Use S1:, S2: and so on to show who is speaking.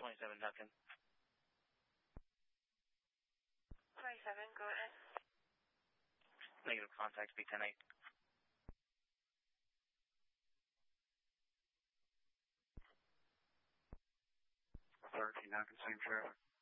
S1: 27 Duncan.
S2: 27, go ahead.
S1: Negative contact, speed 10-8.
S3: 13 Duncan, same traffic.